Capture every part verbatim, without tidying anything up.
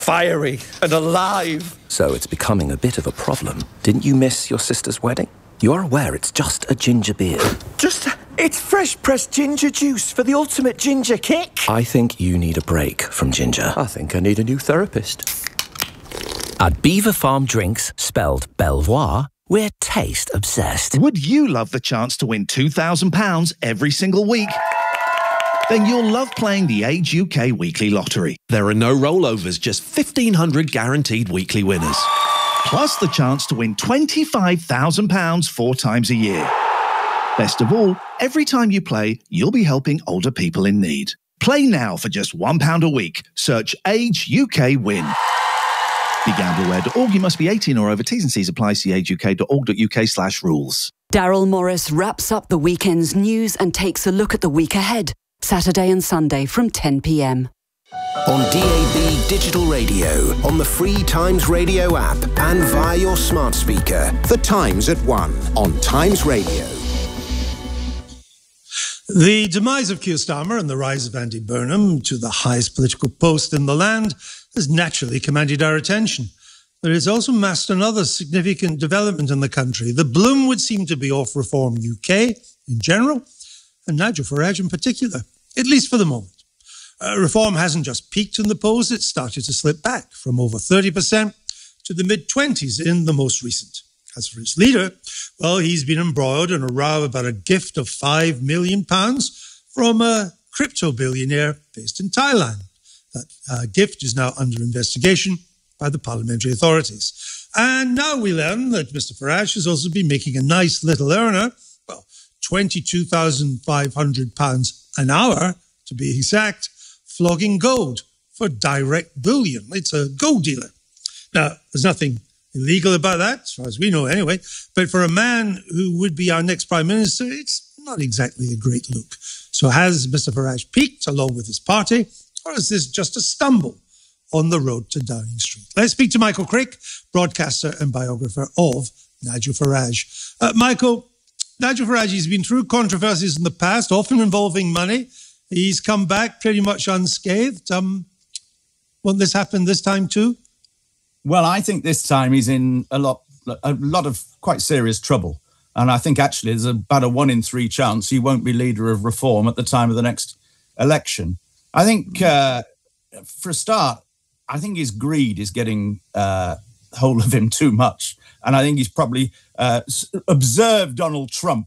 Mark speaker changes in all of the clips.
Speaker 1: fiery and alive.
Speaker 2: So it's becoming a bit of a problem. Didn't you miss your sister's wedding? You are aware it's just a ginger beer.
Speaker 1: Just, it's fresh-pressed ginger juice for the ultimate ginger kick.
Speaker 2: I think you need a break from ginger.
Speaker 1: I think I need a new therapist.
Speaker 2: At Beaver Farm Drinks, spelled Belvoir, we're taste obsessed.
Speaker 3: Would you love the chance to win two thousand pounds every single week? Then you'll love playing the Age U K Weekly Lottery.
Speaker 4: There are no rollovers, just fifteen hundred guaranteed weekly winners.
Speaker 3: Plus the chance to win twenty-five thousand pounds four times a year. Best of all, every time you play, you'll be helping older people in need. Play now for just one pound a week. Search Age U K Win. Be gamble aware dot org. You must be eighteen or over. T's and C's apply. See age u k dot org dot u k slash rules.
Speaker 5: Daryl Morris wraps up the weekend's news and takes a look at the week ahead. Saturday and Sunday from ten p m.
Speaker 6: On D A B Digital Radio, on the free Times Radio app, and via your smart speaker. The Times at one on Times Radio.
Speaker 7: The demise of Keir Starmer and the rise of Andy Burnham to the highest political post in the land has naturally commanded our attention. But it's also masked another significant development in the country. The bloom would seem to be off Reform U K in general, and Nigel Farage in particular, at least for the moment. Uh, Reform hasn't just peaked in the polls, it's started to slip back from over thirty percent to the mid-twenties in the most recent. As for its leader, well, he's been embroiled in a row about a gift of five million pounds from a crypto billionaire based in Thailand. That uh, gift is now under investigation by the parliamentary authorities. And now we learn that Mister Farage has also been making a nice little earner, well, twenty-two thousand five hundred pounds an hour, to be exact, flogging gold for direct bullion. It's a gold dealer. Now, there's nothing illegal about that, as far as we know anyway, but for a man who would be our next Prime Minister, it's not exactly a great look. So has Mister Farage peaked along with his party, or is this just a stumble on the road to Downing Street? Let's speak to Michael Crick, broadcaster and biographer of Nigel Farage. Uh, Michael, Nigel Farage has been through controversies in the past, often involving money. He's come back pretty much unscathed. Um, won't this happen this time too?
Speaker 8: Well, I think this time he's in a lot, a lot of quite serious trouble. And I think actually there's about a one in three chance he won't be leader of Reform at the time of the next election. I think, uh, for a start, I think his greed is getting uh, hold of him too much. And I think he's probably uh, observed Donald Trump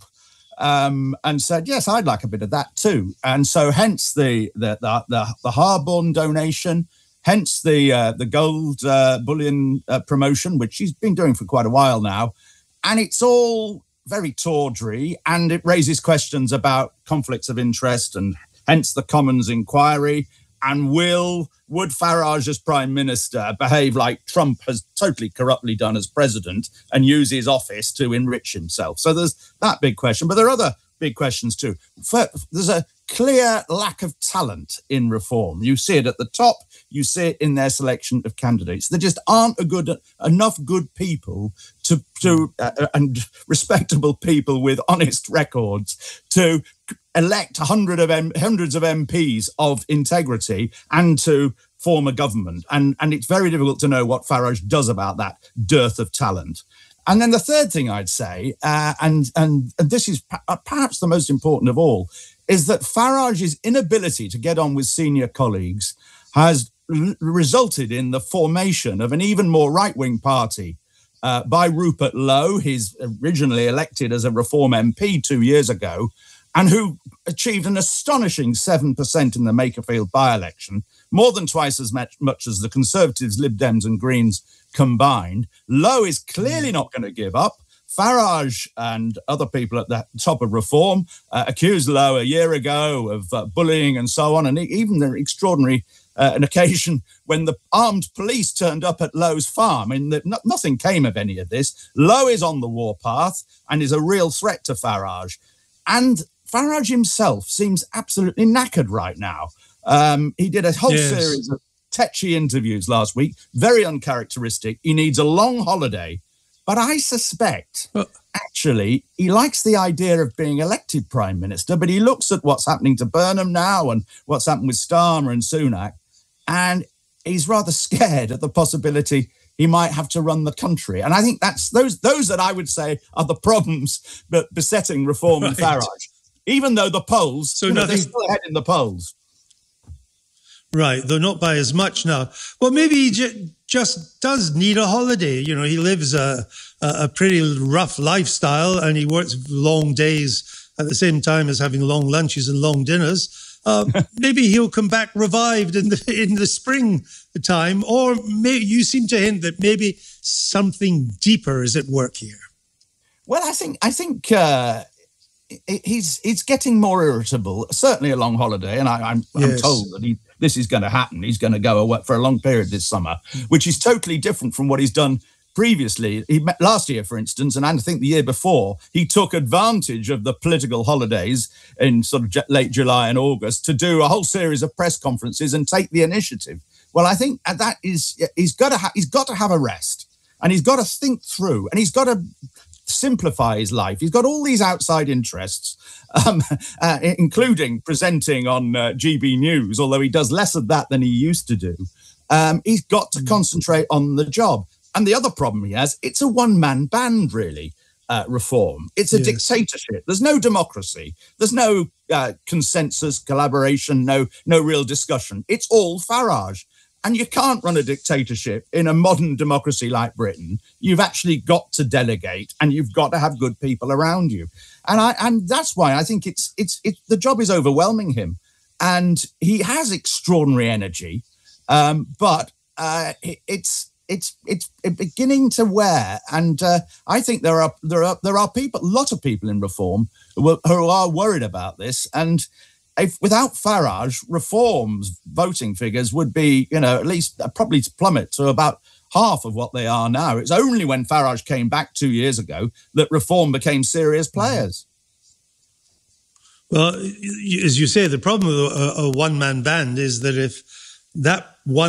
Speaker 8: um, and said, yes, I'd like a bit of that too. And so hence the the the, the, the Harborne donation, hence the uh, the gold uh, bullion uh, promotion, which he's been doing for quite a while now. And it's all very tawdry, and it raises questions about conflicts of interest, and hence the Commons inquiry. And will, would Farage as Prime Minister behave like Trump has totally corruptly done as president and use his office to enrich himself? So there's that big question. But there are other big questions too. There's a clear lack of talent in Reform. You see it at the top. You see it in their selection of candidates. There just aren't a good enough good people to, to uh, and respectable people with honest records to elect hundred of M- hundreds of M Ps of integrity and to form a government. And, and it's very difficult to know what Farage does about that dearth of talent. And then the third thing I'd say, uh, and, and and this is p- perhaps the most important of all, is that Farage's inability to get on with senior colleagues has r- resulted in the formation of an even more right-wing party uh, by Rupert Lowe, he's originally elected as a Reform M P two years ago, and who achieved an astonishing seven percent in the Makerfield by-election, more than twice as much, much as the Conservatives, Lib Dems and Greens combined. Lowe is clearly not going to give up. Farage and other people at the top of Reform uh, accused Lowe a year ago of uh, bullying and so on, and even the extraordinary uh, an occasion when the armed police turned up at Lowe's farm, and the, no, nothing came of any of this. Lowe is on the warpath and is a real threat to Farage. And Farage himself seems absolutely knackered right now. Um, he did a whole yes. series of tetchy interviews last week, very uncharacteristic. He needs a long holiday. But I suspect, well, actually, he likes the idea of being elected Prime Minister, but he looks at what's happening to Burnham now and what's happened with Starmer and Sunak, and he's rather scared at the possibility he might have to run the country. And I think that's those those that I would say are the problems that besetting Reform right. and Farage. Even though the polls, so you know, nothing, they're still ahead in the polls.
Speaker 7: Right, though not by as much now. Well, maybe he j- just does need a holiday. You know, he lives a, a pretty rough lifestyle and he works long days at the same time as having long lunches and long dinners. Uh, maybe he'll come back revived in the in the spring time, or may, you seem to hint that maybe something deeper is at work here.
Speaker 8: Well, I think I think uh, he's he's getting more irritable. Certainly a long holiday, and I, I'm yes. I'm told that he this is going to happen. He's going to go away for a long period this summer, which is totally different from what he's done previously. He met last year, for instance, and I think the year before, he took advantage of the political holidays in sort of late July and August to do a whole series of press conferences and take the initiative. Well, I think that is he's got to ha- he's got to have a rest, and he's got to think through, and he's got to simplify his life. He's got all these outside interests, um, uh, including presenting on uh, G B News, although he does less of that than he used to do. Um, he's got to concentrate on the job. And the other problem he has, it's a one-man band, really, uh, Reform. It's a yes. dictatorship. There's no democracy. There's no uh, consensus, collaboration, no, no real discussion. It's all Farage. And you can't run a dictatorship in a modern democracy like Britain. You've actually got to delegate, and you've got to have good people around you. And I and that's why I think it's it's it, the job is overwhelming him. And he has extraordinary energy, um, but uh, it, it's It's it's beginning to wear, and uh, I think there are there are there are people, a lot of people in Reform who, who are worried about this. And if without Farage, Reform's voting figures would be, you know, at least uh, probably plummet to about half of what they are now. It's only when Farage came back two years ago that Reform became serious players.
Speaker 7: Well, as you say, the problem with a, a one-man band is that if that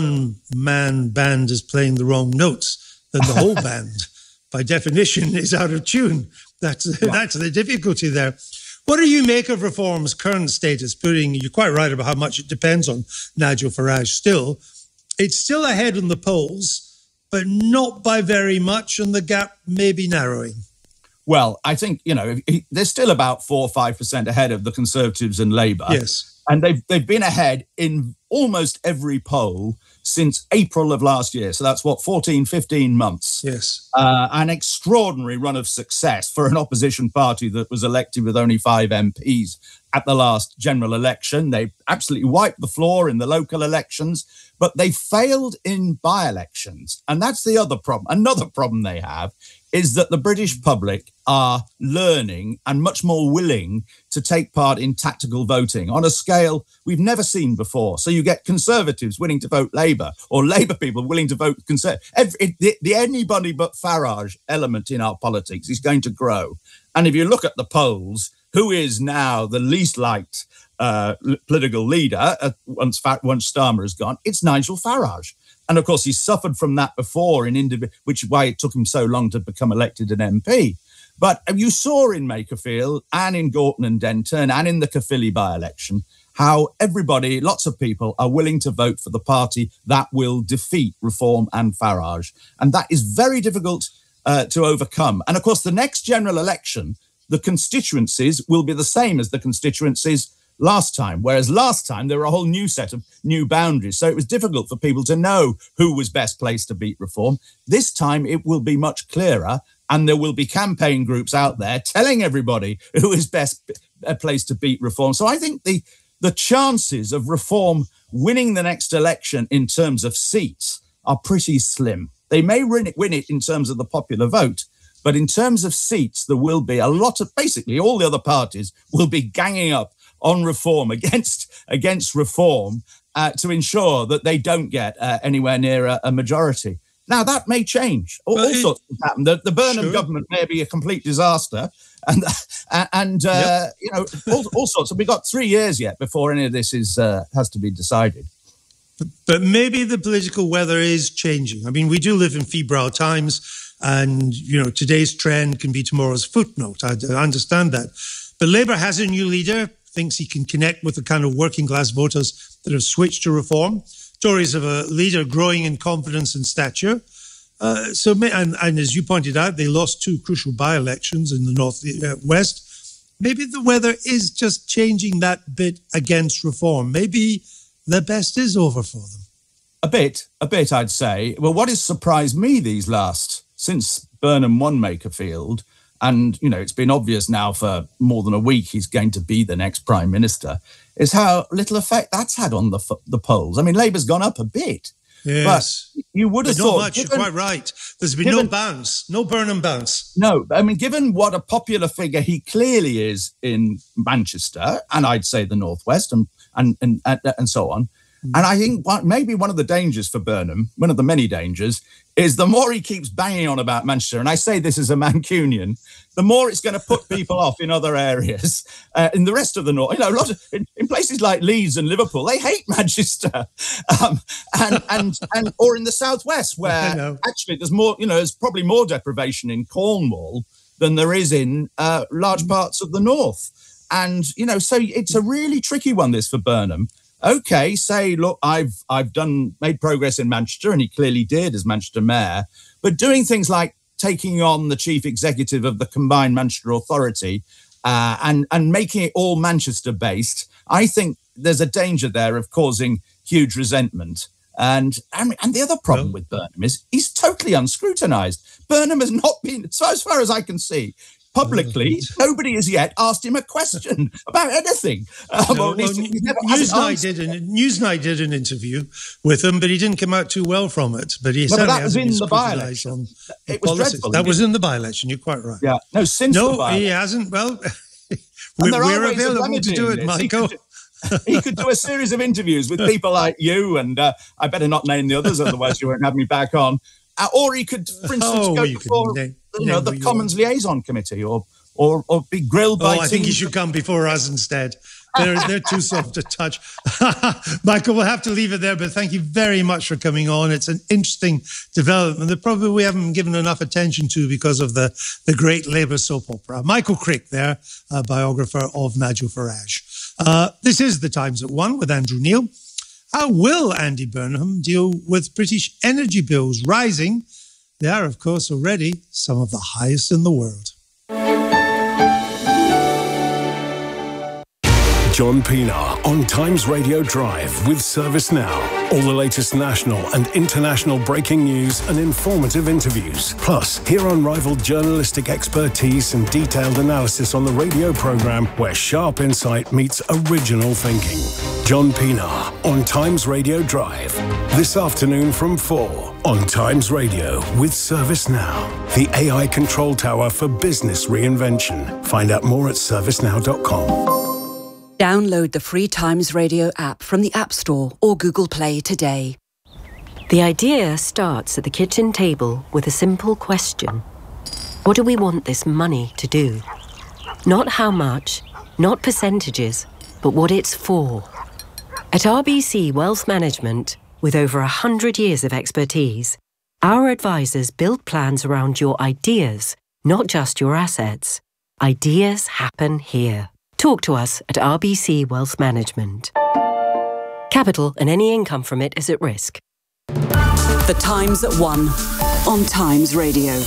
Speaker 7: one-man band is playing the wrong notes, then the whole band, by definition, is out of tune. That's yeah. that's the difficulty there. What do you make of Reform's current status? Putting, you're quite right about how much it depends on Nigel Farage still. It's still ahead in the polls, but not by very much, and the gap may be narrowing.
Speaker 8: Well, I think, you know, they're still about four or five percent ahead of the Conservatives and Labour.
Speaker 7: Yes.
Speaker 8: And they've they've been ahead in almost every poll since April of last year. So that's what, fourteen, fifteen months.
Speaker 7: Yes.
Speaker 8: Uh, an extraordinary run of success for an opposition party that was elected with only five M Ps at the last general election. They absolutely wiped the floor in the local elections, but they failed in by-elections. And that's the other problem. Another problem they have is that the British public are learning and much more willing to take part in tactical voting on a scale we've never seen before. So you get Conservatives willing to vote Labour, or Labour people willing to vote Conservative. Every, the, the anybody but Farage element in our politics is going to grow. And if you look at the polls, who is now the least liked uh, political leader uh, once, once Starmer has gone? It's Nigel Farage. And of course, he suffered from that before, in indiv- which is why it took him so long to become elected an M P. But you saw in Makerfield and in Gorton and Denton and in the Caerphilly by-election how everybody, lots of people, are willing to vote for the party that will defeat Reform and Farage. And that is very difficult uh, to overcome. And of course, the next general election, the constituencies will be the same as the constituencies last time, whereas last time there were a whole new set of new boundaries. So it was difficult for people to know who was best placed to beat Reform. This time it will be much clearer, and there will be campaign groups out there telling everybody who is best placed to beat Reform. So I think the, the chances of Reform winning the next election in terms of seats are pretty slim. They may win it, win it in terms of the popular vote, but in terms of seats, there will be a lot of, basically all the other parties will be ganging up on Reform against against Reform uh, to ensure that they don't get uh, anywhere near a, a majority. Now, that may change. All, all sorts of happen. The, the Burnham sure. government may be a complete disaster. And, uh, and uh, yep. you know, all, all sorts. We've got three years yet before any of this is uh, has to be decided.
Speaker 7: But, but maybe the political weather is changing. I mean, we do live in febrile times, and, you know, today's trend can be tomorrow's footnote. I, I understand that. But Labour has a new leader, thinks he can connect with the kind of working class voters that have switched to Reform. stories of a leader growing in confidence and stature. Uh, so, and, and as you pointed out, they lost two crucial by-elections in the North uh, West. Maybe the weather is just changing that bit against reform. Maybe the best is over for them.
Speaker 8: A bit, a bit, I'd say. Well, what has surprised me these last, since Burnham won Makerfield, and, you know, it's been obvious now for more than a week he's going to be the next Prime Minister, is how little effect that's had on the the polls. I mean, Labour's gone up a bit.
Speaker 7: Yes.
Speaker 8: But you would have
Speaker 7: but
Speaker 8: thought...
Speaker 7: Not much, given, you're quite right. There's been given, no bounce, no Burnham bounce.
Speaker 8: No, I mean, given what a popular figure he clearly is in Manchester, and I'd say the North West, and, and, and, and, and so on, and I think maybe one of the dangers for Burnham, one of the many dangers, is the more he keeps banging on about Manchester, and I say this as a Mancunian, the more it's going to put people off in other areas. Uh, in the rest of the North, you know, a lot of, in, in places like Leeds and Liverpool, they hate Manchester, um, and and and or in the Southwest, where actually there's more, you know, there's probably more deprivation in Cornwall than there is in uh, large parts of the North, and you know, so it's a really tricky one, this, for Burnham. Okay, say, look, I've I've done made progress in Manchester, and he clearly did as Manchester Mayor, but doing things like taking on the chief executive of the combined Manchester Authority uh, and, and making it all Manchester-based, I think there's a danger there of causing huge resentment. And, and, and the other problem with Burnham is he's totally unscrutinised. Burnham has not been, so as far as I can see, publicly, nobody has yet asked him a question about anything. Um,
Speaker 7: no, well, Newsnight, did an, Newsnight did an interview with him, but he didn't come out too well from it. But he
Speaker 8: well,
Speaker 7: certainly
Speaker 8: but that was in the
Speaker 7: by-election.
Speaker 8: On
Speaker 7: it was
Speaker 8: policies. dreadful.
Speaker 7: That was in the by-election. You're quite right.
Speaker 8: Yeah. No, since
Speaker 7: no,
Speaker 8: the by-election.
Speaker 7: he hasn't. Well, we're, we're available to do it, Michael.
Speaker 8: He could, he could do a series of interviews with people like you, and uh, I better not name the others, otherwise you won't have me back on. Uh, or he could, for instance,
Speaker 7: oh,
Speaker 8: go
Speaker 7: you
Speaker 8: before
Speaker 7: name,
Speaker 8: you know the Commons Liaison Committee, or or or be grilled by.
Speaker 7: Oh, I think he should come before us instead. They're they're too soft to touch. Michael, we'll have to leave it there, but thank you very much for coming on. It's an interesting development that probably we haven't given enough attention to because of the, the great Labour soap opera. Michael Crick there, a biographer of Nigel Farage. Uh, this is The Times at One with Andrew Neil. How will Andy Burnham deal with British energy bills rising? They are, of course, already some of the highest in the world.
Speaker 9: John Pienaar on Times Radio Drive with ServiceNow. All the latest national and international breaking news and informative interviews. Plus, hear unrivaled journalistic expertise and detailed analysis on the radio programme where sharp insight meets original thinking. John Pienaar on Times Radio Drive. This afternoon from four on Times Radio with ServiceNow. The A I control tower for business reinvention. Find out more at servicenow dot com.
Speaker 5: Download the free Times Radio app from the App Store or Google Play today.
Speaker 10: The idea starts at the kitchen table with a simple question. What do we want this money to do? Not how much, not percentages, but what it's for. At R B C Wealth Management, with over one hundred years of expertise, our advisors build plans around your ideas, not just your assets. Ideas happen here. Talk to us at R B C Wealth Management. Capital and any income from it is at risk.
Speaker 5: The Times at One on Times Radio.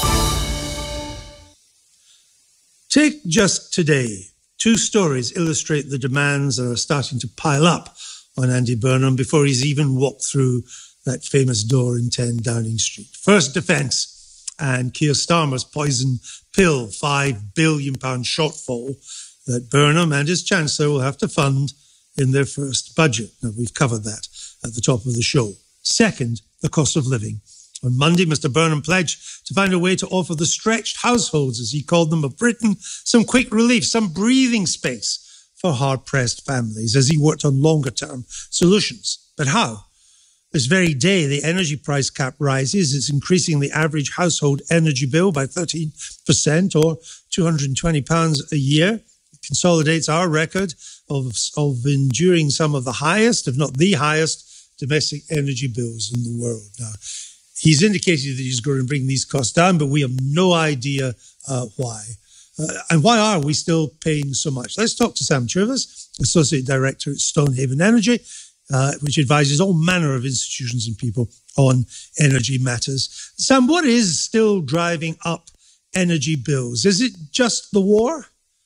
Speaker 7: Take just today. Two stories illustrate the demands that are starting to pile up on Andy Burnham before he's even walked through that famous door in ten Downing Street. First, defence and Keir Starmer's poison pill, five billion pounds shortfall that Burnham and his Chancellor will have to fund in their first budget. Now, we've covered that at the top of the show. Second, the cost of living. On Monday, Mister Burnham pledged to find a way to offer the stretched households, as he called them, of Britain, some quick relief, some breathing space for hard-pressed families, as he worked on longer-term solutions. But how? This very day, the energy price cap rises. It's increasing the average household energy bill by thirteen percent, or two hundred twenty pounds a year. Consolidates our record of, of enduring some of the highest, if not the highest, domestic energy bills in the world. Now, he's indicated that he's going to bring these costs down, but we have no idea uh, why. Uh, and why are we still paying so much? Let's talk to Sam Chivers, Associate Director at Stonehaven Energy. uh, which advises all manner of institutions and people on energy matters. Sam, what is still driving up energy bills? Is it just the war?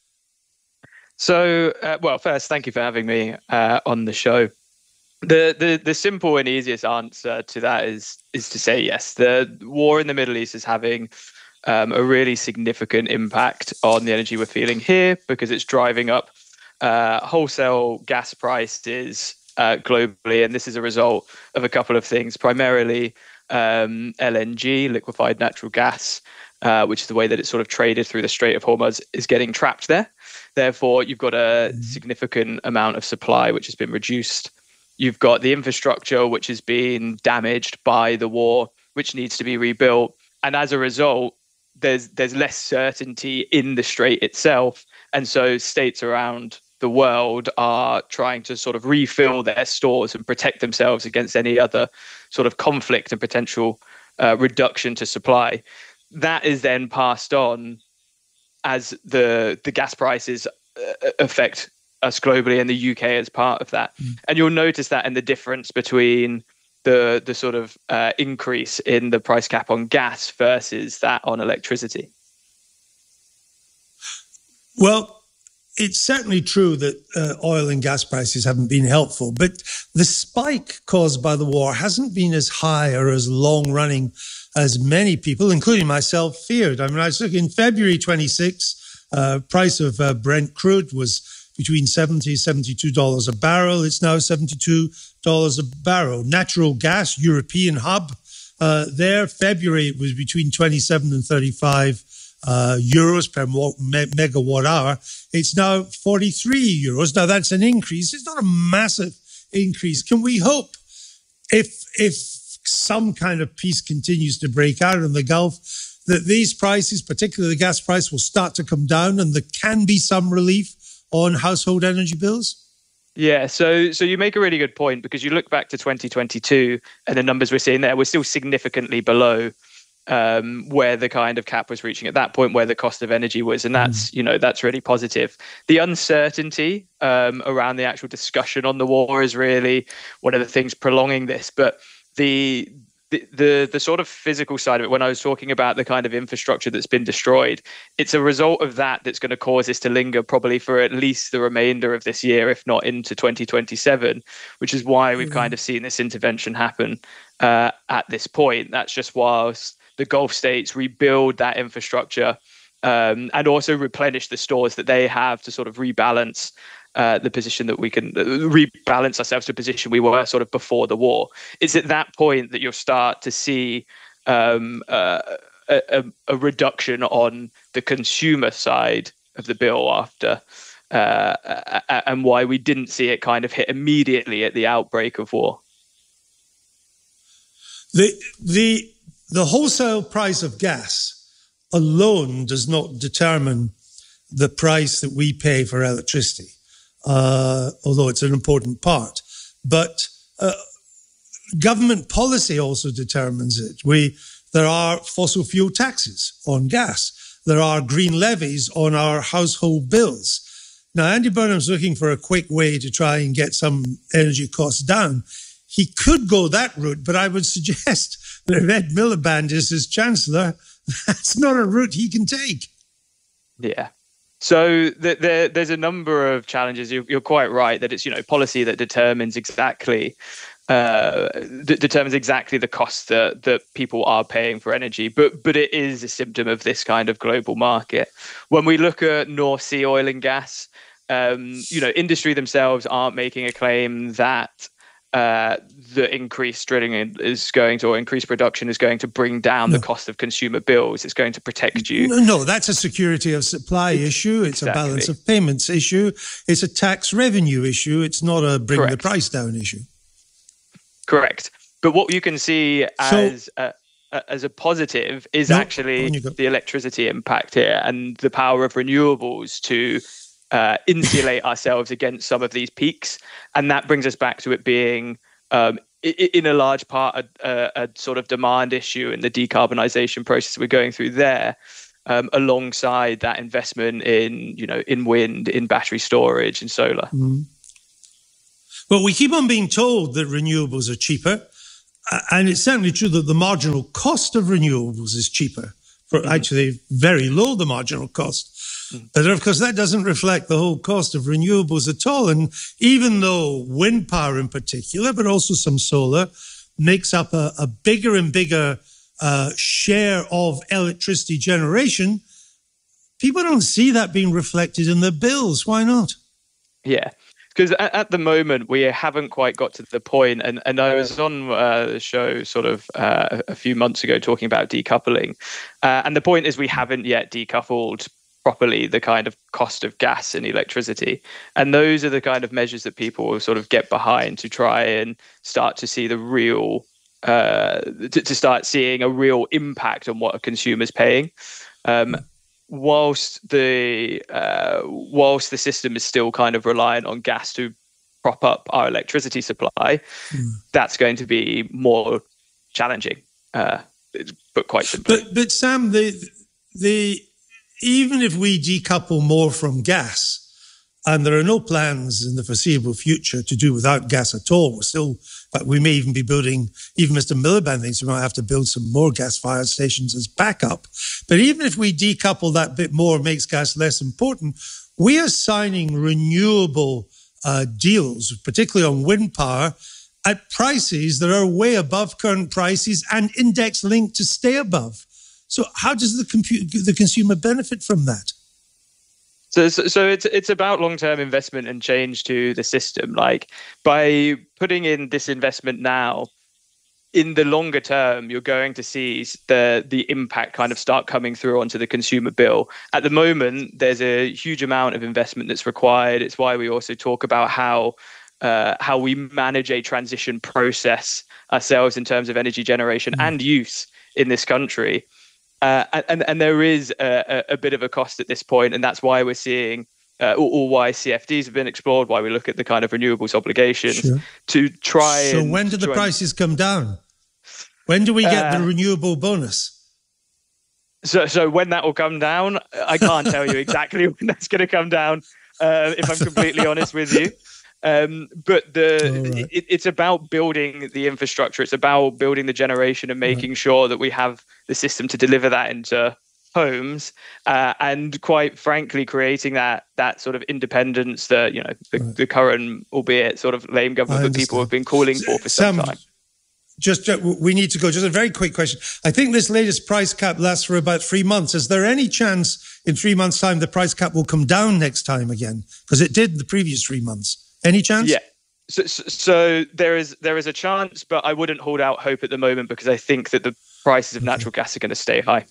Speaker 11: So, uh, well, first, thank you for having me uh, on the show. The, the the simple and easiest answer to that is is to say yes. The war in the Middle East is having um, a really significant impact on the energy we're feeling here, because it's driving up uh, wholesale gas prices uh, globally, and this is a result of a couple of things. Primarily, um, L N G, liquefied natural gas, uh, which is the way that it's sort of traded through the Strait of Hormuz, is getting trapped there. Therefore, you've got a significant amount of supply which has been reduced. You've got the infrastructure which has been damaged by the war, which needs to be rebuilt. And as a result, there's there's less certainty in the strait itself. And so states around the world are trying to sort of refill their stores and protect themselves against any other sort of conflict and potential uh, reduction to supply. That is then passed on as the the gas prices uh, affect us globally, and the U K as part of that. Mm. And you'll notice that in the difference between the the sort of uh, increase in the price cap on gas versus that on electricity.
Speaker 7: Well, it's certainly true that uh, oil and gas prices haven't been helpful, but the spike caused by the war hasn't been as high or as long-running as many people, including myself, feared. I mean, I was looking in February twenty-sixth, uh, price of uh, Brent crude was between seventy dollars, seventy-two dollars a barrel. It's now seventy-two dollars a barrel. Natural gas, European hub, uh, there, February, it was between twenty-seven and thirty-five uh, euros per me- megawatt hour. It's now forty-three euros. Now, that's an increase. It's not a massive increase. Can we hope, if if some kind of peace continues to break out in the Gulf, that these prices, particularly the gas price, will start to come down and there can be some relief on household energy bills?
Speaker 11: Yeah, so so you make a really good point, because you look back to twenty twenty-two and the numbers we're seeing there, we're still significantly below um, where the kind of cap was reaching at that point, where the cost of energy was. And that's, mm. you know, that's really positive. The uncertainty um, around the actual discussion on the war is really one of the things prolonging this. But the The, the the sort of physical side of it, when I was talking about the kind of infrastructure that's been destroyed, it's a result of that that's going to cause this to linger probably for at least the remainder of this year, if not into twenty twenty-seven, which is why we've mm-hmm. kind of seen this intervention happen uh, at this point. That's just whilst the Gulf states rebuild that infrastructure um, and also replenish the stores that they have to sort of rebalance Uh, the position that we can uh, rebalance ourselves to a position we were sort of before the war. It's at that point that you'll start to see um, uh, a, a reduction on the consumer side of the bill after, uh, and why we didn't see it kind of hit immediately at the outbreak of war.
Speaker 7: The the the wholesale price of gas alone does not determine the price that we pay for electricity. Uh, although it's an important part. But uh, government policy also determines it. We There are fossil fuel taxes on gas. There are green levies on our household bills. Now, Andy Burnham's looking for a quick way to try and get some energy costs down. He could go that route, but I would suggest that if Ed Miliband is his chancellor, that's not a route he can take.
Speaker 11: Yeah. So the, the, there's a number of challenges. You're, you're quite right that it's, you know, policy that determines exactly uh, that determines exactly the cost that, that people are paying for energy. But but it is a symptom of this kind of global market. When we look at North Sea oil and gas, um, you know, industry themselves aren't making a claim that uh, the increased drilling is going to, or increased production is going to bring down no. the cost of consumer bills. It's going to protect you.
Speaker 7: No, no that's a security of supply issue. It's exactly. a balance of payments issue. It's a tax revenue issue. It's not a bring Correct. the price down issue.
Speaker 11: Correct. But what you can see as so, a, as a positive is no, actually the electricity impact here and the power of renewables to Uh, insulate ourselves against some of these peaks. And that brings us back to it being, um, I- in a large part, a, a, a sort of demand issue in the decarbonisation process we're going through there, um, alongside that investment in, you know, in wind, in battery storage and solar.
Speaker 7: Mm-hmm. Well, we keep on being told that renewables are cheaper, and it's certainly true that the marginal cost of renewables is cheaper, for mm-hmm. actually very low, the marginal cost. Mm-hmm. But of course, that doesn't reflect the whole cost of renewables at all. And even though wind power in particular, but also some solar, makes up a, a bigger and bigger uh, share of electricity generation, people don't see that being reflected in their bills. Why not?
Speaker 11: Yeah. Because at, at the moment, we haven't quite got to the point, and, and I was on uh, the show sort of uh, a few months ago talking about decoupling. Uh, and the point is we haven't yet decoupled properly the kind of cost of gas and electricity. And those are the kind of measures that people will sort of get behind to try and start to see the real, uh, to, to start seeing a real impact on what a consumer's paying. Um, Whilst the uh, whilst the system is still kind of reliant on gas to prop up our electricity supply, mm. that's going to be more challenging, uh, but quite simply.
Speaker 7: But, but Sam, the the even if we decouple more from gas, and there are no plans in the foreseeable future to do without gas at all, we're still. But we may even be building, even Mister Miliband thinks we might have to build some more gas-fired stations as backup. But even if we decouple that bit more, makes gas less important, we are signing renewable uh, deals, particularly on wind power, at prices that are way above current prices and index-linked to stay above. So how does the, compu- the consumer benefit from that?
Speaker 11: So, so it's it's about long-term investment and change to the system. Like by putting in this investment now, in the longer term, you're going to see the the impact kind of start coming through onto the consumer bill. At the moment, there's a huge amount of investment that's required. It's why we also talk about how uh, how we manage a transition process ourselves in terms of energy generation mm. and use in this country. Uh, and, and there is a, a bit of a cost at this point, and that's why we're seeing, uh, or, or why C F Ds have been explored, why we look at the kind of renewables obligations sure. to try
Speaker 7: so
Speaker 11: and...
Speaker 7: So when do the prices come down? When do we get uh, the renewable bonus?
Speaker 11: So so when that will come down, I can't tell you exactly when that's going to come down, uh, if I'm completely honest with you. Um, but the right. it, it's about building the infrastructure. It's about building the generation and making right. sure that we have the system to deliver that into homes, uh, and quite frankly, creating that that sort of independence that you know the, right. the current, albeit sort of lame government that people have been calling for for some, some time.
Speaker 7: Just we need to go. Just a very quick question. I think this latest price cap lasts for about three months. Is there any chance in three months' time the price cap will come down next time again? Because it did the previous three months. Any chance?
Speaker 11: Yeah. So, so, so there is there is a chance, but I wouldn't hold out hope at the moment because I think that the prices of natural gas are going to stay high.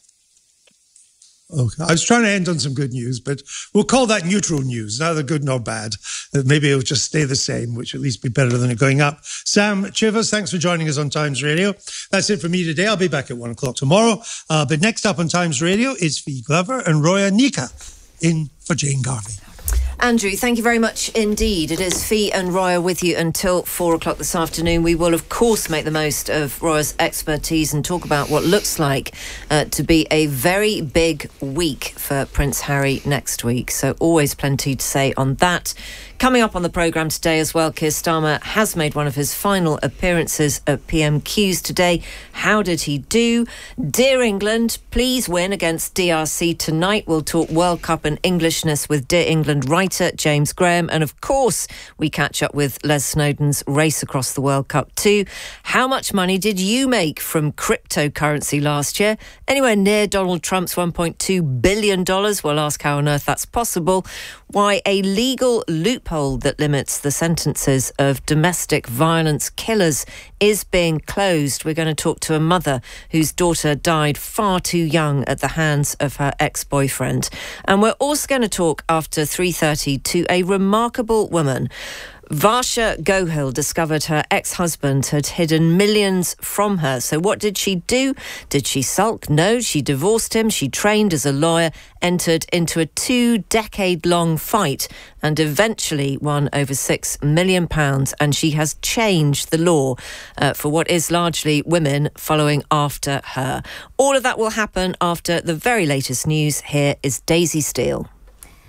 Speaker 7: Okay. I was trying to end on some good news, but we'll call that neutral news, neither good nor bad. Maybe it'll just stay the same, which at least be better than it going up. Sam Chivers, thanks for joining us on Times Radio. That's it for me today. I'll be back at one o'clock tomorrow. Uh, but next up on Times Radio is Fee Glover and Roya Nika in for Jane Garvey.
Speaker 12: Andrew, thank you very much indeed. It is Fee and Roya with you until four o'clock this afternoon. We will, of course, make the most of Roya's expertise and talk about what looks like uh, to be a very big week for Prince Harry next week. So always plenty to say on that. Coming up on the programme today as well, Keir Starmer has made one of his final appearances at P M Qs today. How did he do? Dear England, please win against D R C tonight. We'll talk World Cup and Englishness with Dear England writer James Graham. And of course, we catch up with Les Snowdon's race across the World Cup too. How much money did you make from cryptocurrency last year? Anywhere near Donald Trump's one point two billion dollars? We'll ask how on earth that's possible. Why a legal loophole that limits the sentences of domestic violence killers is being closed. We're going to talk to a mother whose daughter died far too young at the hands of her ex-boyfriend. And we're also going to talk after three thirty to a remarkable woman. Varsha Gohil discovered her ex-husband had hidden millions from her. So what did she do? Did she sulk? No, she divorced him. She trained as a lawyer, entered into a two-decade-long fight and eventually won over six million pounds. And she has changed the law uh, for what is largely women following after her. All of that will happen after the very latest news. Here is Daisy Steele.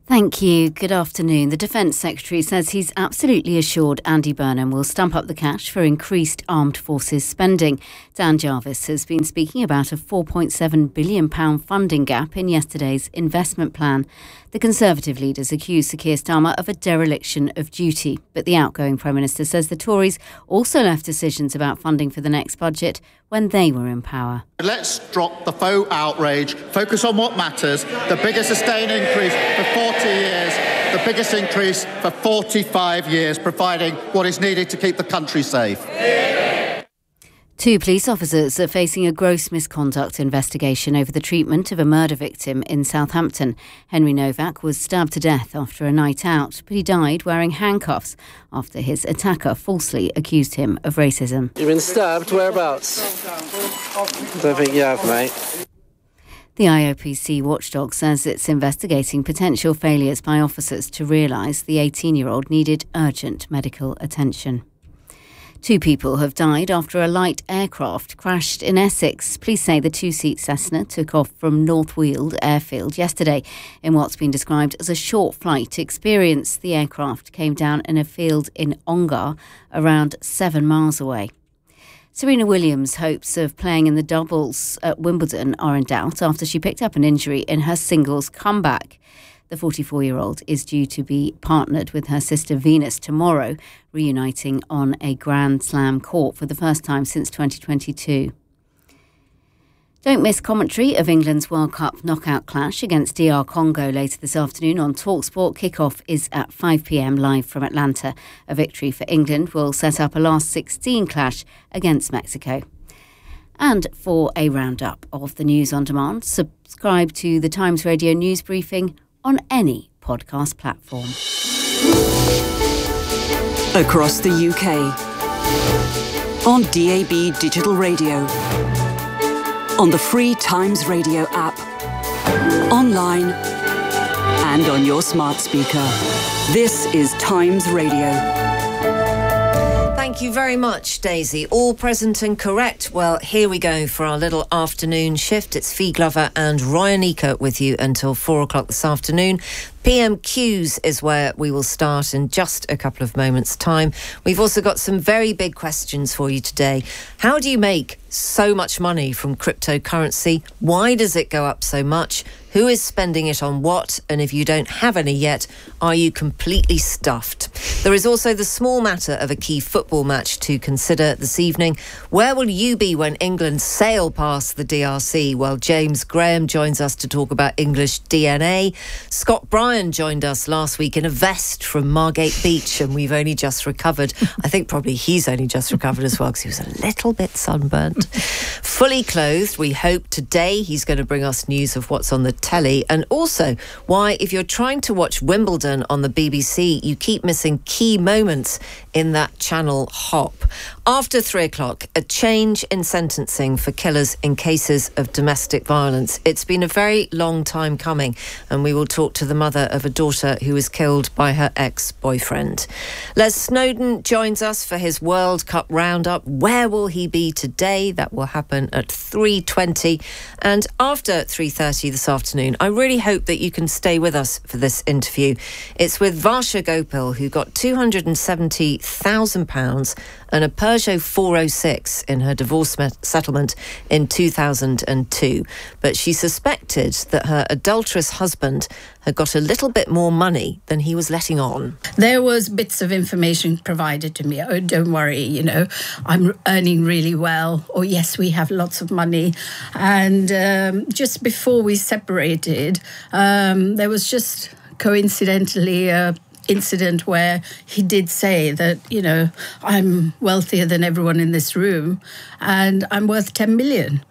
Speaker 13: Thank you. Good afternoon. The Defence Secretary says he's absolutely assured Andy Burnham will stump up the cash for increased armed forces spending. Dan Jarvis has been speaking about a four point seven billion pounds funding gap in yesterday's investment plan. The Conservative leaders accused Sir Keir Starmer of a dereliction of duty, but the outgoing Prime Minister says the Tories also left decisions about funding for the next budget when they were in power.
Speaker 14: Let's drop the faux outrage, focus on what matters, the biggest sustained increase for forty years, the biggest increase for forty-five years, providing what is needed to keep the country safe.
Speaker 13: Two police officers are facing a gross misconduct investigation over the treatment of a murder victim in Southampton. Henry Novak was stabbed to death after a night out, but he died wearing handcuffs after his attacker falsely accused him of racism.
Speaker 15: You've been stabbed? Whereabouts? Don't think you have, mate.
Speaker 13: The I O P C watchdog says it's investigating potential failures by officers to realise the eighteen-year-old needed urgent medical attention. Two people have died after a light aircraft crashed in Essex. Police say the two-seat Cessna took off from North Weald Airfield yesterday in what's been described as a short flight experience. The aircraft came down in a field in Ongar, around seven miles away. Serena Williams' hopes of playing in the doubles at Wimbledon are in doubt after she picked up an injury in her singles comeback. The forty-four-year-old is due to be partnered with her sister Venus tomorrow, reuniting on a Grand Slam court for the first time since twenty twenty-two. Don't miss commentary of England's World Cup knockout clash against D R Congo later this afternoon on TalkSport. Kick-off is at five p.m. live from Atlanta. A victory for England will set up a last sixteen clash against Mexico. And for a roundup of the news on demand, subscribe to the Times Radio News Briefing on any podcast platform.
Speaker 5: Across the U K, on D A B Digital Radio, on the free Times Radio app, online and on your smart speaker. This is Times Radio.
Speaker 12: Thank you very much, Daisy. All present and correct. Well, here we go for our little afternoon shift. It's Fee Glover and Ryan Eker with you until four o'clock this afternoon. P M Qs is where we will start in just a couple of moments' time. We've also got some very big questions for you today. How do you make so much money from cryptocurrency? Why does it go up so much? Who is spending it on what? And if you don't have any yet, are you completely stuffed? There is also the small matter of a key football match to consider this evening. Where will you be when England sail past the D R C? Well, James Graham joins us to talk about English D N A. Scott Bryan joined us last week in a vest from Margate Beach, and we've only just recovered. I think probably he's only just recovered as well because he was a little bit sunburnt. Fully clothed, we hope today he's going to bring us news of what's on the telly, and also why, if you're trying to watch Wimbledon on the B B C, you keep missing key moments in that channel hop. After three o'clock, a change in sentencing for killers in cases of domestic violence. It's been a very long time coming, and we will talk to the mother of a daughter who was killed by her ex-boyfriend. Les Snowdon joins us for his World Cup roundup. Where will he be today? That will happen at three twenty. And after three thirty this afternoon, I really hope that you can stay with us for this interview. It's with Varsha Gopal, who got two hundred seventy thousand pounds and a Peugeot four oh six in her divorce settlement in two thousand two. But she suspected that her adulterous husband had got a little bit more money than he was letting on.
Speaker 16: There was bits of information provided to me. Oh, don't worry, you know, I'm earning really well. Or yes, we have lots of money. And um, just before we separated, um, there was just coincidentally a incident where he did say that, you know, I'm wealthier than everyone in this room and I'm worth ten million.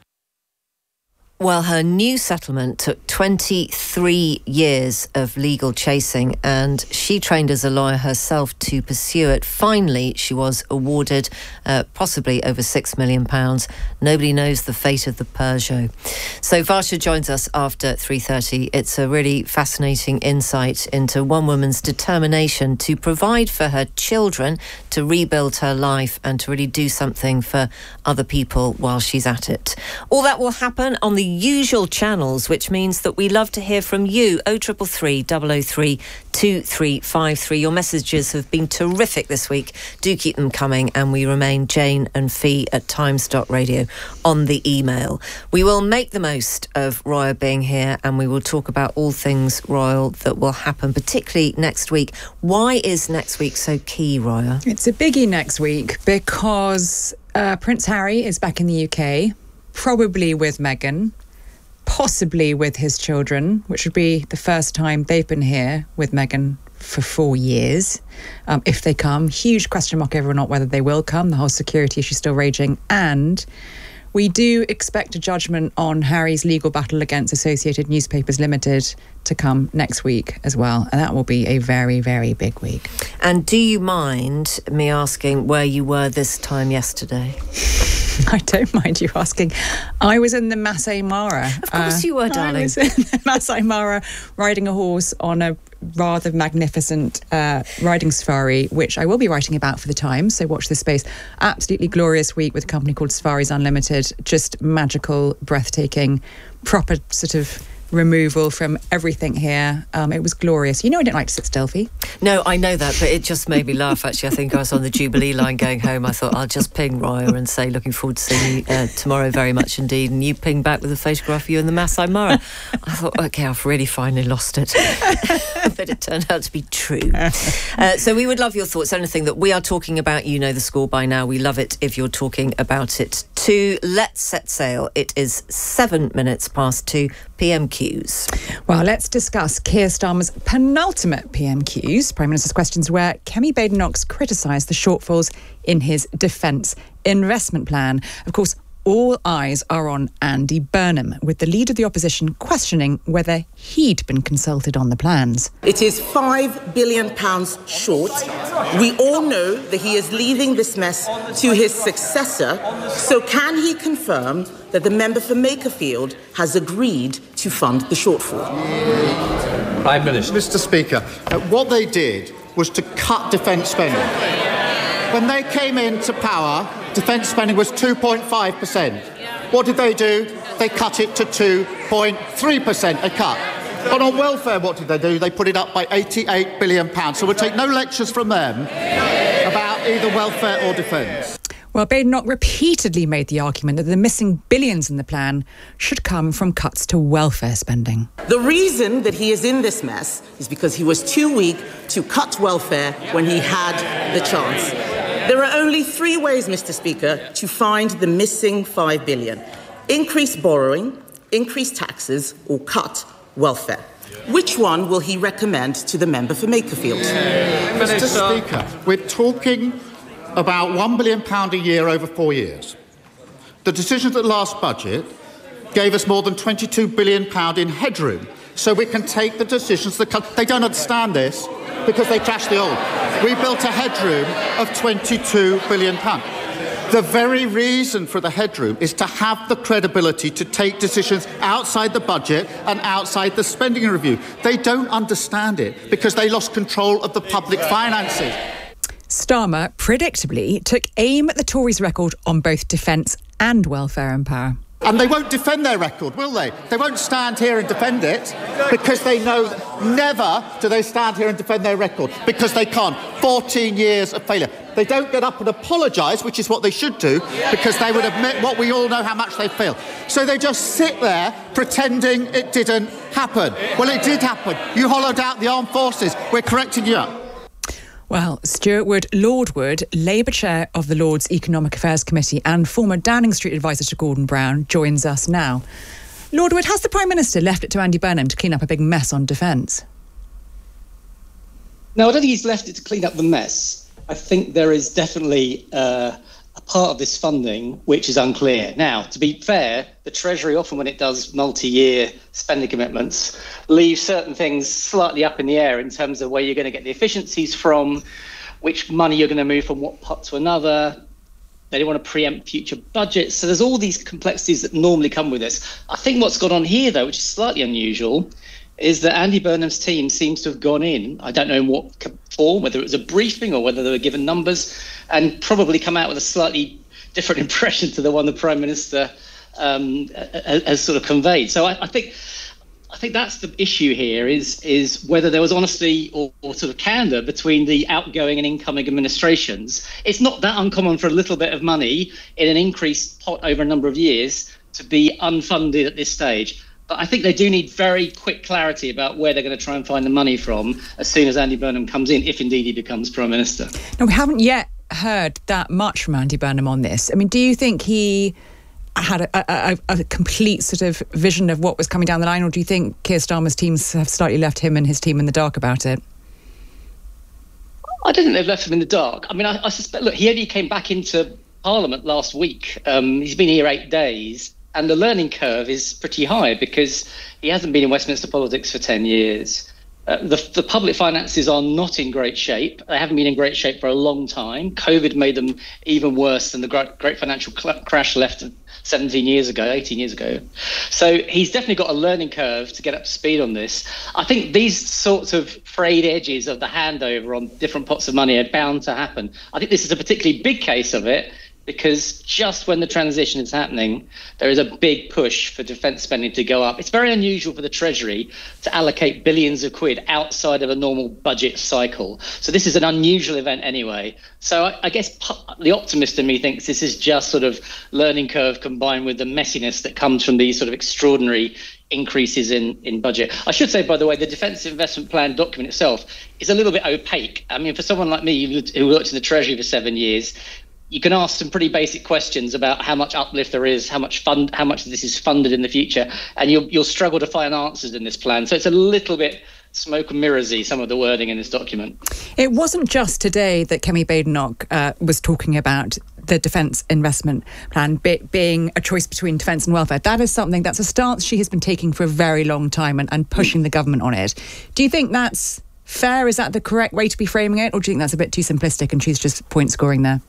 Speaker 12: Well, her new settlement took twenty-three years of legal chasing, and she trained as a lawyer herself to pursue it. Finally, she was awarded uh, possibly over six million pounds. Nobody knows the fate of the Peugeot. So Varsha joins us after three thirty. It's a really fascinating insight into one woman's determination to provide for her children, to rebuild her life, and to really do something for other people while she's at it. All that will happen on the usual channels, which means that we love to hear from you. oh triple three, double oh three, two three five three. Your messages have been terrific this week. Do keep them coming, and we remain Jane and Fee at times dot radio on the email. We will make the most of Roya being here, and we will talk about all things royal that will happen, particularly next week. Why is next week so key, Roya?
Speaker 17: It's a biggie next week because uh, Prince Harry is back in the U K, probably with Meghan, possibly with his children, which would be the first time they've been here with Meghan for four years. Um, if they come, huge question mark over or not whether they will come. The whole security issue still raging. And we do expect a judgment on Harry's legal battle against Associated Newspapers Limited to come next week as well. And that will be a very, very big week.
Speaker 12: And do you mind me asking where you were this time yesterday?
Speaker 17: I don't mind you asking. I was in the Masai Mara.
Speaker 12: Of course uh, you were, darling.
Speaker 17: I was in the Masai Mara riding a horse on a rather magnificent uh, riding safari, which I will be writing about for the Times, so watch this space. Absolutely glorious week with a company called Safaris Unlimited. Just magical, breathtaking, proper sort of removal from everything here. Um, it was glorious. You know I don't like to sit still, Fee.
Speaker 12: No, I know that, but it just made me laugh, actually. I think I was on the Jubilee line going home. I thought, I'll just ping Roya and say, looking forward to seeing you uh, tomorrow very much indeed. And you ping back with a photograph of you in the Masai Mara. I thought, OK, I've really finally lost it. But it turned out to be true. Uh, so we would love your thoughts. Anything that we are talking about, you know the score by now. We love it if you're talking about it too. Let's set sail. It is seven minutes past two P M Qs.
Speaker 17: Well, let's discuss Keir Starmer's penultimate P M Qs, Prime Minister's Questions, where Kemi Badenoch criticised the shortfalls in his defence investment plan. Of course, all eyes are on Andy Burnham, with the leader of the opposition questioning whether he'd been consulted on the plans.
Speaker 18: It is five billion pounds short. We all know that he is leaving this mess to his successor. So can he confirm that the member for Makerfield has agreed to fund the shortfall?
Speaker 14: Prime Minister. Mister Speaker, uh, what they did was to cut defence spending. When they came into power, defence spending was two point five percent. What did they do? They cut it to two point three percent, a cut. And on welfare, what did they do? They put it up by eighty-eight billion pounds. So we'll take no lectures from them about either welfare or defence.
Speaker 17: Well, Badenoch repeatedly made the argument that the missing billions in the plan should come from cuts to welfare spending.
Speaker 18: The reason that he is in this mess is because he was too weak to cut welfare when he had the chance. There are only three ways, Mister Speaker, to find the missing five billion. Increase borrowing, increase taxes, or cut welfare. Which one will he recommend to the member for Makerfield?
Speaker 14: Yeah. Mister Speaker, we're talking about one billion pounds a year over four years. The decisions at the last budget gave us more than twenty-two billion pounds in headroom, so we can take the decisions that come. They don't understand this because they trashed the old. We built a headroom of twenty-two billion pounds. The very reason for the headroom is to have the credibility to take decisions outside the budget and outside the spending review. They don't understand it because they lost control of the public finances.
Speaker 17: Starmer predictably took aim at the Tories' record on both defence and welfare and power.
Speaker 14: And they won't defend their record, will they? They won't stand here and defend it because they know that never do they stand here and defend their record because they can't. fourteen years of failure. They don't get up and apologise, which is what they should do, because they would admit what we all know how much they failed. So they just sit there pretending it didn't happen. Well, it did happen. You hollowed out the armed forces. We're correcting you up.
Speaker 17: Well, Stuart Wood, Lord Wood, Labour Chair of the Lords Economic Affairs Committee and former Downing Street advisor to Gordon Brown, joins us now. Lord Wood, has the Prime Minister left it to Andy Burnham to clean up a big mess on defence?
Speaker 19: No, I don't think he's left it to clean up the mess. I think there is definitely uh, a part of this funding which is unclear. Now, to be fair, the Treasury often, when it does multi-year spending commitments, leaves certain things slightly up in the air in terms of where you're going to get the efficiencies from, which money you're going to move from what pot to another. They don't want to preempt future budgets. So there's all these complexities that normally come with this. I think what's gone on here, though, which is slightly unusual, is that Andy Burnham's team seems to have gone in, I don't know in what form, whether it was a briefing or whether they were given numbers, and probably come out with a slightly different impression to the one the Prime Minister um, has sort of conveyed. So I, I think I think that's the issue here is is whether there was honesty or, or sort of candor between the outgoing and incoming administrations. It's not that uncommon for a little bit of money in an increased pot over a number of years to be unfunded at this stage. But I think they do need very quick clarity about where they're going to try and find the money from as soon as Andy Burnham comes in, if indeed he becomes Prime Minister.
Speaker 17: Now, we haven't yet heard that much from Andy Burnham on this. I mean, do you think he had a, a, a complete sort of vision of what was coming down the line, or do you think Keir Starmer's teams have slightly left him and his team in the dark about it?
Speaker 19: I don't think they've left him in the dark. I mean, I, I suspect, look, he only came back into Parliament last week. Um, he's been here eight days, and the learning curve is pretty high because he hasn't been in Westminster politics for ten years. Uh, the, the public finances are not in great shape. They haven't been in great shape for a long time. COVID made them even worse than the great, great financial cl- crash left seventeen years ago, eighteen years ago. So he's definitely got a learning curve to get up to speed on this. I think these sorts of frayed edges of the handover on different pots of money are bound to happen. I think this is a particularly big case of it, because just when the transition is happening, there is a big push for defence spending to go up. It's very unusual for the Treasury to allocate billions of quid outside of a normal budget cycle. So this is an unusual event anyway. So I, I guess the optimist in me thinks this is just sort of learning curve combined with the messiness that comes from these sort of extraordinary increases in, in budget. I should say, by the way, the Defence Investment Plan document itself is a little bit opaque. I mean, for someone like me who worked in the Treasury for seven years, you can ask some pretty basic questions about how much uplift there is, how much fund, how much this is funded in the future, and you'll you'll struggle to find answers in this plan. So it's a little bit smoke and mirrorsy, some of the wording in this document.
Speaker 17: It wasn't just today that Kemi Badenoch uh, was talking about the Defence Investment Plan be, being a choice between defence and welfare. That is something, that's a stance she has been taking for a very long time and, and pushing mm. the government on it. Do you think that's fair? Is that the correct way to be framing it? Or do you think that's a bit too simplistic and she's just point scoring there?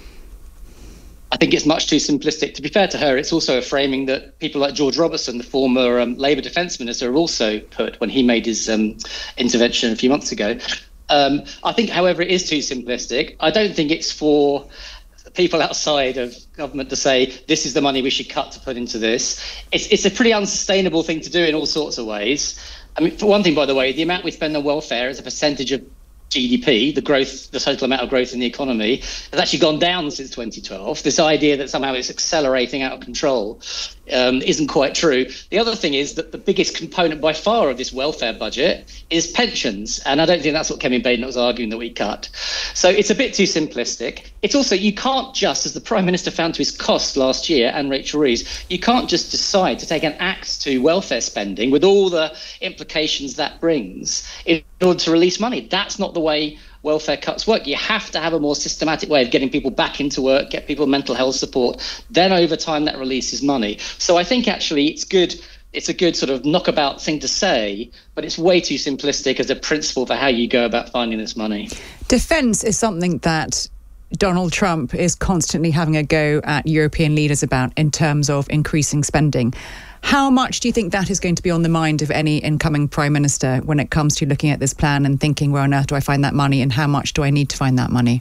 Speaker 19: I think it's much too simplistic. To be fair to her, it's also a framing that people like George Robertson, the former um, Labour Defence Minister, also put when he made his um, intervention a few months ago. Um, I think, however, it is too simplistic. I don't think it's for people outside of government to say, this is the money we should cut to put into this. It's, it's a pretty unsustainable thing to do in all sorts of ways. I mean, for one thing, by the way, the amount we spend on welfare as a percentage of G D P, the growth, the total amount of growth in the economy, has actually gone down since twenty twelve. This idea that somehow it's accelerating out of control um, isn't quite true. The other thing is that the biggest component by far of this welfare budget is pensions. And I don't think that's what Kemi Badenoch was arguing that we cut. So it's a bit too simplistic. It's also, you can't just, as the Prime Minister found to his cost last year, and Rachel Reeves, you can't just decide to take an axe to welfare spending with all the implications that brings in order to release money. That's not the way welfare cuts work. You have to have a more systematic way of getting people back into work, get people mental health support. Then over time, that releases money. So I think actually it's good. It's a good sort of knockabout thing to say, but it's way too simplistic as a principle for how you go about finding this money.
Speaker 17: Defence is something that Donald Trump is constantly having a go at European leaders about in terms of increasing spending. How much do you think that is going to be on the mind of any incoming Prime Minister when it comes to looking at this plan and thinking, where on earth do I find that money and how much do I need to find that money?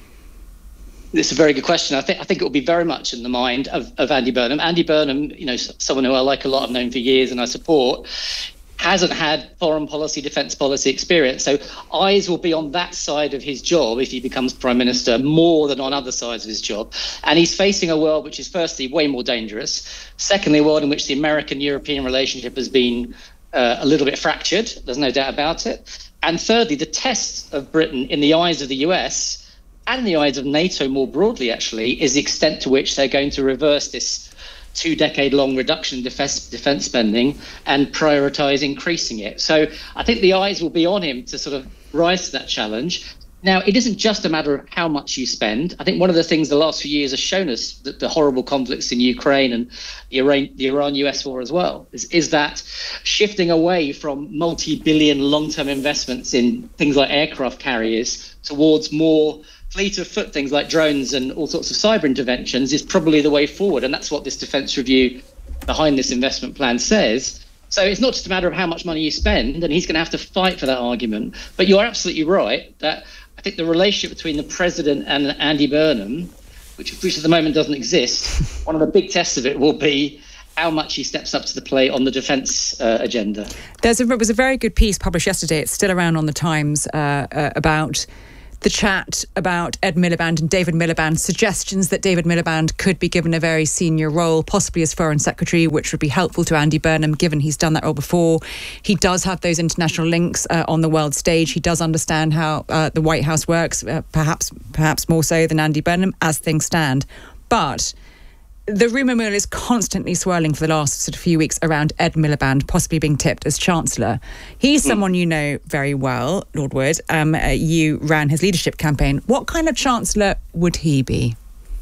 Speaker 19: It's a very good question. I think I think it will be very much in the mind of, of Andy Burnham. Andy Burnham, you know, someone who I like a lot, I've known for years and I support, hasn't had foreign policy, defence policy experience. So eyes will be on that side of his job if he becomes Prime Minister more than on other sides of his job. And he's facing a world which is firstly way more dangerous. Secondly, a world in which the American-European relationship has been uh, a little bit fractured. There's no doubt about it. And thirdly, the test of Britain in the eyes of the U S and in the eyes of NATO more broadly, actually, is the extent to which they're going to reverse this two-decade-long reduction in defence defence spending and prioritise increasing it. So I think the eyes will be on him to sort of rise to that challenge. Now, it isn't just a matter of how much you spend. I think one of the things the last few years has shown us, that the horrible conflicts in Ukraine and the Iran, the Iran-U S war as well, is, is that shifting away from multi-billion long-term investments in things like aircraft carriers towards more fleet of foot things like drones and all sorts of cyber interventions is probably the way forward. And that's what this defence review behind this investment plan says. So it's not just a matter of how much money you spend, and he's going to have to fight for that argument. But you're absolutely right that I think the relationship between the president and Andy Burnham which, which at the moment doesn't exist, one of the big tests of it will be how much he steps up to the plate on the defence uh, agenda.
Speaker 17: There's a, there was a very good piece published yesterday, it's still around on the Times, uh, uh, about the chat about Ed Miliband and David Miliband, suggestions that David Miliband could be given a very senior role, possibly as Foreign Secretary, which would be helpful to Andy Burnham, given he's done that role before. He does have those international links uh, on the world stage. He does understand how uh, the White House works, uh, perhaps perhaps more so than Andy Burnham, as things stand. But the rumour mill is constantly swirling for the last sort of few weeks around Ed Miliband possibly being tipped as Chancellor. He's mm. someone you know very well, Lord Wood. Um, uh, you ran his leadership campaign. What kind of Chancellor would he be?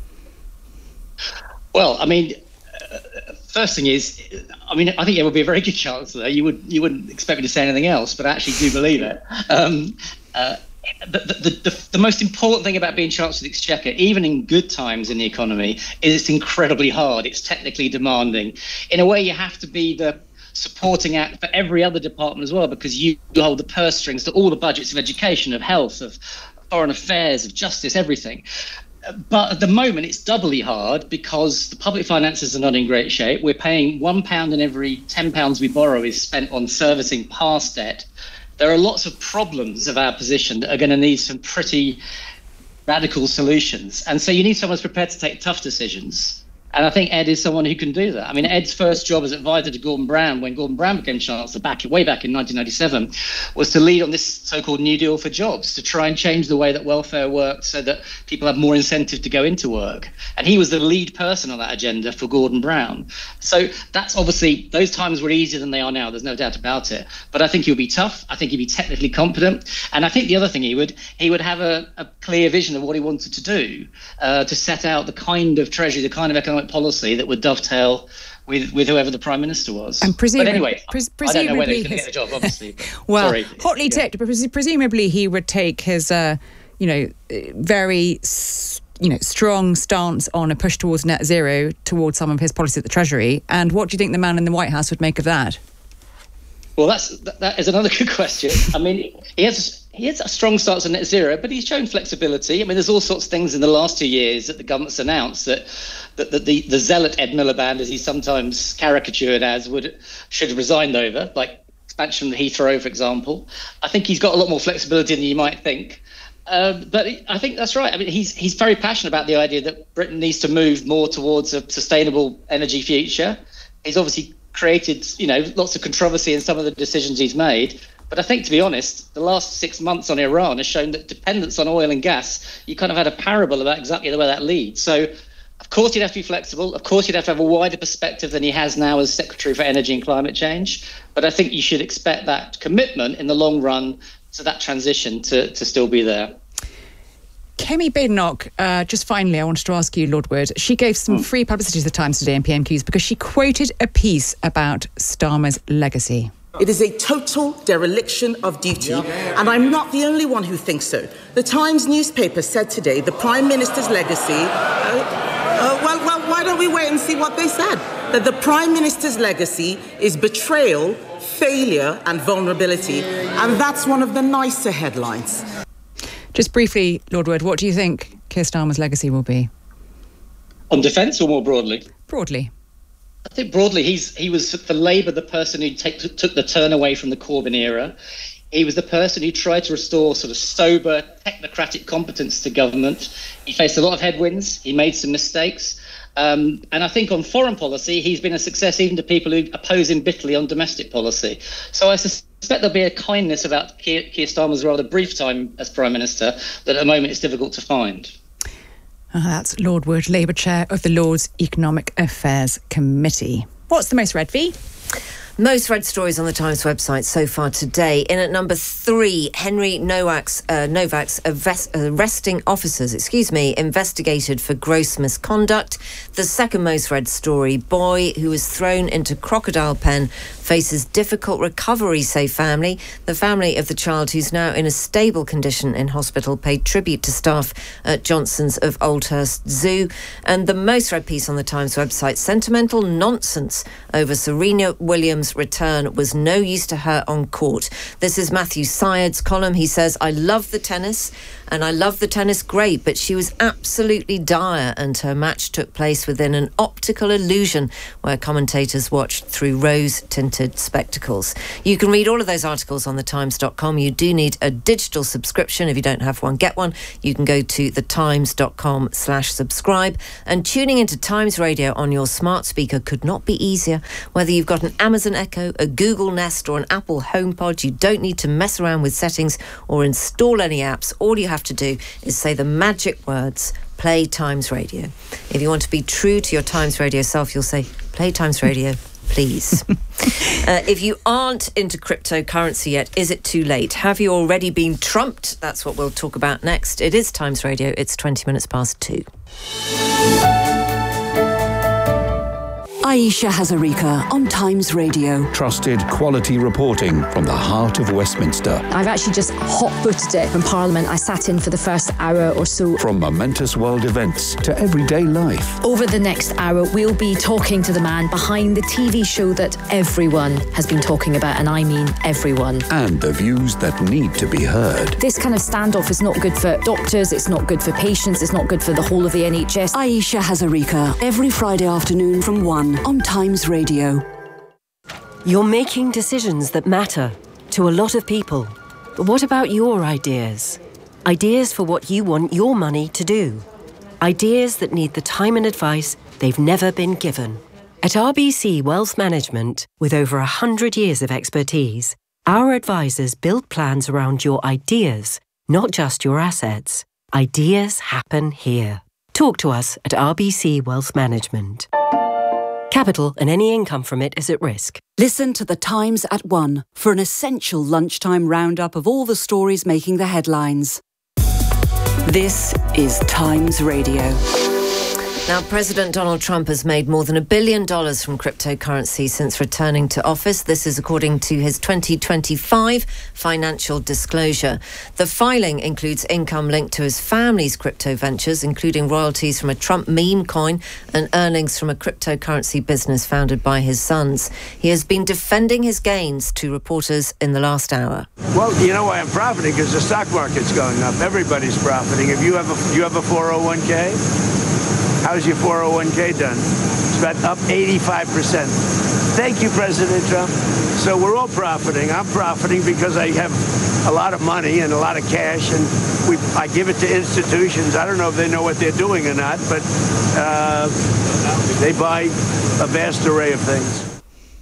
Speaker 19: Well, I mean, uh, first thing is, I mean, I think it would be a very good Chancellor. You would you wouldn't expect me to say anything else, but I actually do believe it. Um, uh, The, the, the, the most important thing about being Chancellor of the Exchequer, even in good times in the economy, is it's incredibly hard. It's technically demanding. In a way, you have to be the supporting act for every other department as well, because you hold the purse strings to all the budgets of education, of health, of foreign affairs, of justice, everything. But at the moment, it's doubly hard because the public finances are not in great shape. We're paying one pound in every ten pounds we borrow is spent on servicing past debt. There are lots of problems of our position that are going to need some pretty radical solutions. And so you need someone who's prepared to take tough decisions. And I think Ed is someone who can do that. I mean, Ed's first job as advisor to Gordon Brown, when Gordon Brown became Chancellor back way back in nineteen ninety-seven, was to lead on this so-called New Deal for jobs, to try and change the way that welfare worked so that people have more incentive to go into work. And he was the lead person on that agenda for Gordon Brown. So that's obviously, those times were easier than they are now. There's no doubt about it. But I think he'll be tough. I think he'd be technically competent. And I think the other thing he would, he would have a, a clear vision of what he wanted to do, uh, to set out the kind of treasury, the kind of economic policy that would dovetail with, with whoever the Prime Minister was.
Speaker 17: And presumably,
Speaker 19: but anyway,
Speaker 17: pres-
Speaker 19: I don't know whether he's
Speaker 17: presumably
Speaker 19: going to get the job, obviously. But,
Speaker 17: well,
Speaker 19: sorry.
Speaker 17: hotly
Speaker 19: Yeah.
Speaker 17: ticked, but pres- presumably he would take his, uh, you know, very, s- you know, strong stance on a push towards net zero towards some of his policy at the Treasury. And what do you think the man in the White House would make of that?
Speaker 19: Well, that's that, that is another good question. I mean, he has he has a strong stance on net zero, but he's shown flexibility. I mean, there's all sorts of things in the last two years that the government's announced that that, that the the zealot Ed Miliband, as he's sometimes caricatured as, would should have resigned over, like expansion of Heathrow, for example. I think he's got a lot more flexibility than you might think. Um, but I think that's right. I mean, he's he's very passionate about the idea that Britain needs to move more towards a sustainable energy future. He's obviously created, you know, lots of controversy in some of the decisions he's made. But I think, to be honest, the last six months on Iran has shown that dependence on oil and gas, you kind of had a parable about exactly the way that leads. So, of course, you'd have to be flexible. Of course, you'd have to have a wider perspective than he has now as Secretary for Energy and Climate Change. But I think you should expect that commitment in the long run to that transition to, to still be there.
Speaker 17: Kemi Badenoch, uh, just finally, I wanted to ask you, Lord Wood. She gave some free publicity to the Times today in P M Qs because she quoted a piece about Starmer's legacy.
Speaker 18: It is a total dereliction of duty, and I'm not the only one who thinks so. The Times newspaper said today the Prime Minister's legacy... Uh, uh, well, well, why don't we wait and see what they said? That the Prime Minister's legacy is betrayal, failure and vulnerability, and that's one of the nicer headlines.
Speaker 17: Just briefly, Lord Wood, what do you think Keir Starmer's legacy will be?
Speaker 19: On defence or more broadly?
Speaker 17: Broadly.
Speaker 19: I think broadly, he's he was for Labour the person who take, took the turn away from the Corbyn era. He was the person who tried to restore sort of sober, technocratic competence to government. He faced a lot of headwinds. He made some mistakes. Um, and I think on foreign policy, he's been a success even to people who oppose him bitterly on domestic policy. So I suspect there'll be a kindness about Keir, Keir Starmer's rather brief time as Prime Minister that at the moment it's difficult to find.
Speaker 17: Uh, that's Lord Wood, Labour Chair of the Lords Economic Affairs Committee. What's the most read, Fee?
Speaker 12: Most read stories on the Times website so far today. In at number three, Henry Novak's, uh, Novak's arrest, arresting officers, excuse me, investigated for gross misconduct. The second most read story, boy who was thrown into crocodile pen faces difficult recovery, say family. The family of the child, who's now in a stable condition in hospital, paid tribute to staff at Johnson's of Oldhurst Zoo. And the most read piece on the Times website, sentimental nonsense over Serena Williams' Kim's return was no use to her on court. This is Matthew Syed's column. He says, I love the tennis and I love the tennis great, but she was absolutely dire and her match took place within an optical illusion where commentators watched through rose-tinted spectacles. You can read all of those articles on the times dot com. You do need a digital subscription. If you don't have one, get one. You can go to the times dot com slash subscribe. And tuning into Times Radio on your smart speaker could not be easier. Whether you've got an Amazon Echo, a Google Nest or an Apple HomePod, you don't need to mess around with settings or install any apps. All you have to do is say the magic words, play Times Radio. If you want to be true to your Times Radio self, you'll say, play Times Radio, please. uh, if you aren't into cryptocurrency yet, is it too late? Have you already been trumped? That's what we'll talk about next. It is Times Radio. It's twenty minutes past two.
Speaker 5: Ayesha Hazarika on Times Radio.
Speaker 20: Trusted quality reporting from the heart of Westminster.
Speaker 21: I've actually just hot-footed it from Parliament. I sat in for the first hour or so.
Speaker 20: From momentous world events to everyday life.
Speaker 21: Over the next hour, we'll be talking to the man behind the T V show that everyone has been talking about, and I mean everyone.
Speaker 20: And the views that need to be heard.
Speaker 21: This kind of standoff is not good for doctors, it's not good for patients, it's not good for the whole of the N H S.
Speaker 5: Ayesha Hazarika, every Friday afternoon from one on Times Radio.
Speaker 10: You're making decisions that matter to a lot of people. But what about your ideas? Ideas for what you want your money to do. Ideas that need the time and advice they've never been given. At R B C Wealth Management, with over one hundred years of expertise, our advisors build plans around your ideas, not just your assets. Ideas happen here. Talk to us at R B C Wealth Management. Capital and any income from it is at risk.
Speaker 5: Listen to The Times at one for an essential lunchtime roundup of all the stories making the headlines. This is Times Radio.
Speaker 12: Now, President Donald Trump has made more than a billion dollars from cryptocurrency since returning to office. This is according to his twenty twenty-five financial disclosure. The filing includes income linked to his family's crypto ventures, including royalties from a Trump meme coin and earnings from a cryptocurrency business founded by his sons. He has been defending his gains to reporters in the last hour.
Speaker 22: Well, you know why I'm profiting? Because the stock market's going up. Everybody's profiting. If you have a, you have a four oh one k, how's your four oh one k done? It's about up eighty-five percent. Thank you, President Trump. So we're all profiting. I'm profiting because I have a lot of money and a lot of cash, and we I give it to institutions. I don't know if they know what they're doing or not, but uh, they buy a vast array of things.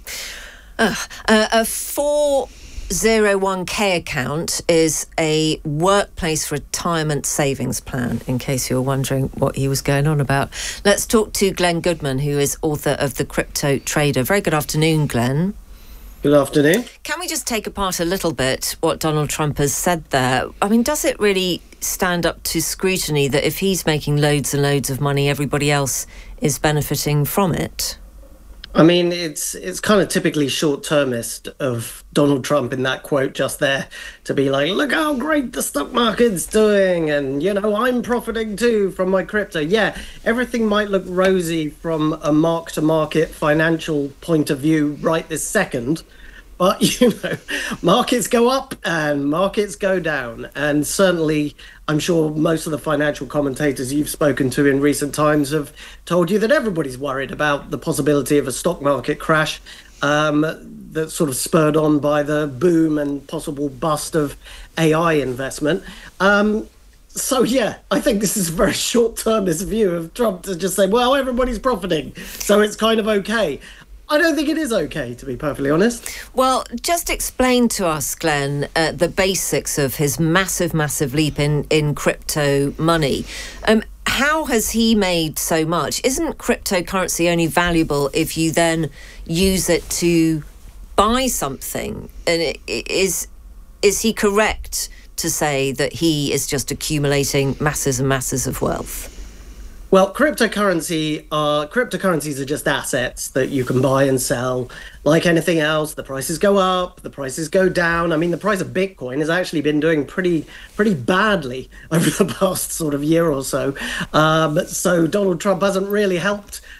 Speaker 12: Uh, uh, a four oh one k account is a workplace retirement savings plan, in case you were wondering what he was going on about. Let's talk to Glenn Goodman, who is author of The Crypto Trader. Very good afternoon, Glenn.
Speaker 23: Good afternoon.
Speaker 12: Can we just take apart a little bit what Donald Trump has said there? I mean, does it really stand up to scrutiny that if he's making loads and loads of money, everybody else is benefiting from it?
Speaker 23: I mean, it's it's kind of typically short-termist of Donald Trump in that quote just there to be like, look how great the stock market's doing, and, you know, I'm profiting too from my crypto. Yeah, everything might look rosy from a mark-to-market financial point of view right this second, but, you know, markets go up and markets go down. And certainly, I'm sure most of the financial commentators you've spoken to in recent times have told you that everybody's worried about the possibility of a stock market crash um, that's sort of spurred on by the boom and possible bust of A I investment. Um, so, yeah, I think this is a very short-termist view of Trump to just say, well, everybody's profiting, so it's kind of okay. I don't think it is okay, to be perfectly honest.
Speaker 12: Well, just explain to us, Glenn, uh, the basics of his massive, massive leap in, in crypto money. Um, how has he made so much? Isn't cryptocurrency only valuable if you then use it to buy something? And it, it is is he correct to say that he is just accumulating masses and masses of wealth?
Speaker 23: Well, cryptocurrency are cryptocurrencies are just assets that you can buy and sell. Like anything else, the prices go up, the prices go down. I mean, the price of Bitcoin has actually been doing pretty pretty badly over the past sort of year or so. Um, so Donald Trump hasn't really helped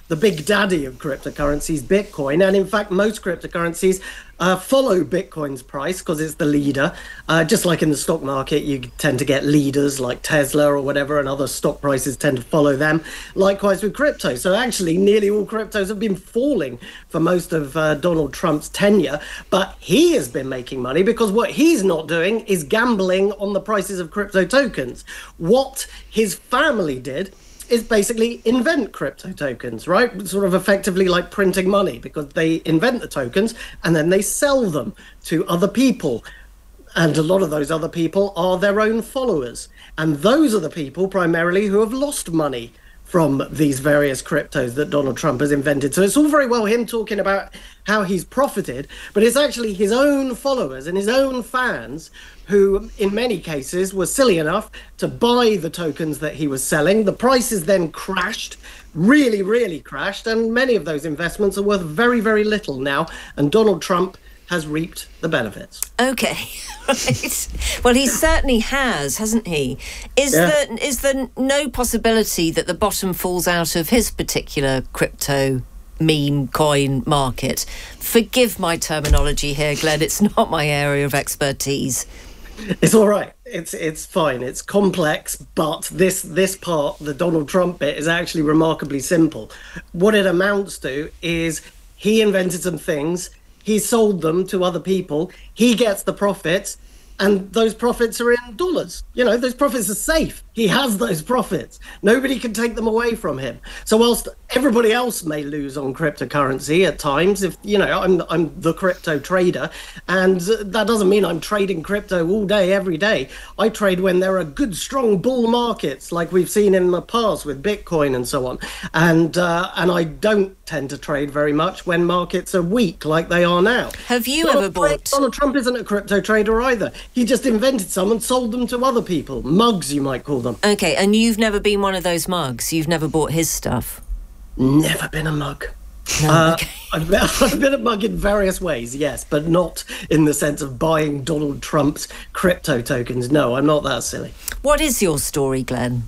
Speaker 23: the big daddy of cryptocurrencies, Bitcoin. And in fact, most cryptocurrencies uh, follow Bitcoin's price because it's the leader. Uh, just like in the stock market, you tend to get leaders like Tesla or whatever, and other stock prices tend to follow them. Likewise with crypto. So actually, nearly all cryptos have been falling for most of uh, Donald Trump's tenure. But he has been making money because what he's not doing is gambling on the prices of crypto tokens. What his family did is basically invent crypto tokens, right? Sort of effectively like printing money, because they invent the tokens and then they sell them to other people. And a lot of those other people are their own followers. And those are the people primarily who have lost money from these various cryptos that Donald Trump has invented. So it's all very well him talking about how he's profited, but it's actually his own followers and his own fans who, in many cases, were silly enough to buy the tokens that he was selling. The prices then crashed, really, really crashed, and many of those investments are worth very, very little now, and Donald Trump has reaped the benefits.
Speaker 12: Okay, right. Well, he certainly has, hasn't he? Is yeah. there is there no possibility that the bottom falls out of his particular crypto meme coin market? Forgive my terminology here, Glenn. It's not my area of expertise.
Speaker 23: It's all right. It's it's fine. It's complex, but this this part, the Donald Trump bit, is actually remarkably simple. What it amounts to is he invented some things. He sold them to other people. He gets the profits, and those profits are in dollars. You know, those profits are safe. He has those profits. Nobody can take them away from him. So whilst everybody else may lose on cryptocurrency at times, if, you know, I'm I'm the crypto trader, and that doesn't mean I'm trading crypto all day, every day. I trade when there are good, strong bull markets, like we've seen in the past with Bitcoin and so on. And uh, and I don't tend to trade very much when markets are weak, like they are now.
Speaker 12: Have you
Speaker 23: Donald
Speaker 12: ever bought...
Speaker 23: Donald Trump isn't a crypto trader either. He just invented some and sold them to other people. Mugs, you might call them.
Speaker 12: Okay, and you've never been one of those mugs? You've never bought his stuff?
Speaker 23: Never been a mug.
Speaker 12: No,
Speaker 23: uh,
Speaker 12: okay.
Speaker 23: I've, been, I've been a mug in various ways, yes, but not in the sense of buying Donald Trump's crypto tokens. No, I'm not that silly.
Speaker 12: What is your story, Glenn?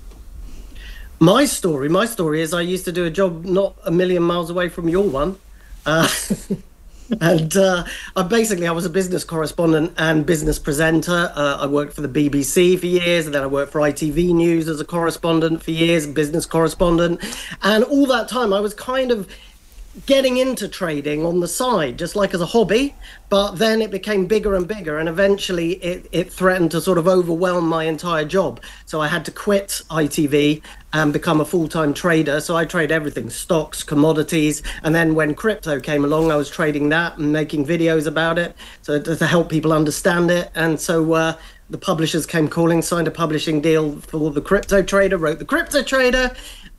Speaker 23: My story, my story is I used to do a job not a million miles away from your one. Uh, and uh, I basically, I was a business correspondent and business presenter. Uh, I worked for the B B C for years, and then I worked for I T V News as a correspondent for years, business correspondent. And all that time, I was kind of getting into trading on the side, just like as a hobby, but then it became bigger and bigger, and eventually it, it threatened to sort of overwhelm my entire job. So I had to quit I T V and become a full-time trader. So I trade everything, stocks, commodities, and then when crypto came along, I was trading that and making videos about it, so to, to help people understand it. And so uh, the publishers came calling, signed a publishing deal for The Crypto Trader, wrote The Crypto Trader,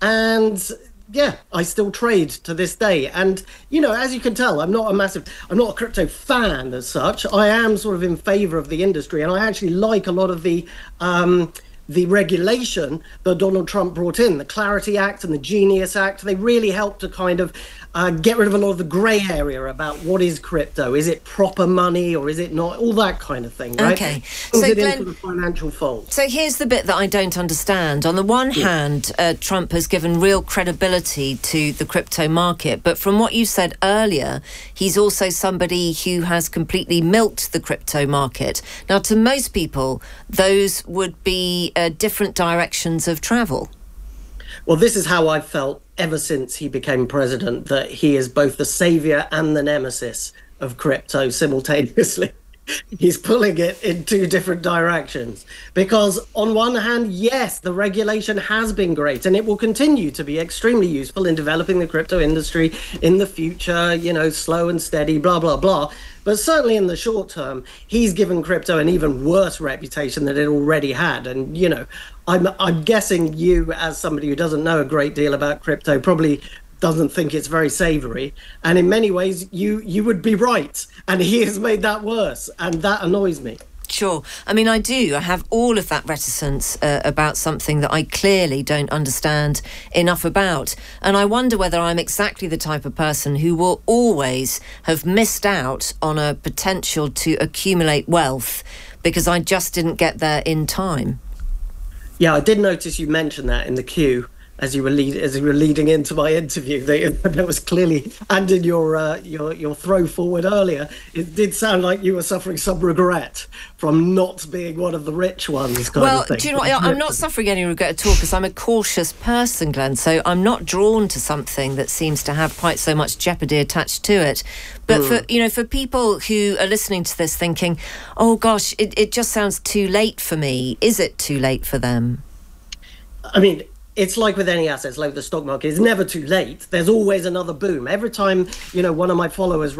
Speaker 23: and yeah, I still trade to this day. And, you know, as you can tell, I'm not a massive, I'm not a crypto fan as such. I am sort of in favor of the industry, and I actually like a lot of the um, the regulation that Donald Trump brought in, the Clarity Act and the Genius Act. They really helped to kind of uh, get rid of a lot of the grey area about what is crypto. Is it proper money or is it not? All that kind of thing, right?
Speaker 12: Okay.
Speaker 23: Pulls
Speaker 12: So
Speaker 23: it
Speaker 12: Glenn,
Speaker 23: into the financial fold.
Speaker 12: So here's the bit that I don't understand. On the one
Speaker 23: Yeah.
Speaker 12: hand, uh, Trump has given real credibility to the crypto market, but from what you said earlier, he's also somebody who has completely milked the crypto market. Now, to most people, those would be uh, different directions of travel.
Speaker 23: Well, this is how I've felt ever since he became president, that he is both the savior and the nemesis of crypto simultaneously. He's pulling it in two different directions. Because on one hand, yes, the regulation has been great, and it will continue to be extremely useful in developing the crypto industry in the future, you know, slow and steady, blah, blah, blah. But certainly in the short term, he's given crypto an even worse reputation than it already had. And, you know, I'm, I'm guessing you, as somebody who doesn't know a great deal about crypto, probably doesn't think it's very savory. And in many ways, you you would be right. And he has made that worse. And that annoys me.
Speaker 12: Sure. I mean, I do. I have all of that reticence uh, about something that I clearly don't understand enough about. And I wonder whether I'm exactly the type of person who will always have missed out on a potential to accumulate wealth because I just didn't get there in time.
Speaker 23: Yeah, I did notice you mentioned that in the queue. as you were lead, as you were leading into my interview. There was clearly, and in your uh, your your throw forward earlier, it did sound like you were suffering some regret from not being one of the rich ones. Kind
Speaker 12: well,
Speaker 23: of thing.
Speaker 12: do you know what? I'm not suffering any regret at all because I'm a cautious person, Glenn. So I'm not drawn to something that seems to have quite so much jeopardy attached to it. But mm. for you know, for people who are listening to this thinking, "Oh gosh, it, it just sounds too late for me," is it too late for them?
Speaker 23: I mean, it's like with any assets, like the stock market, it's never too late. There's always another boom. Every time, you know, one of my followers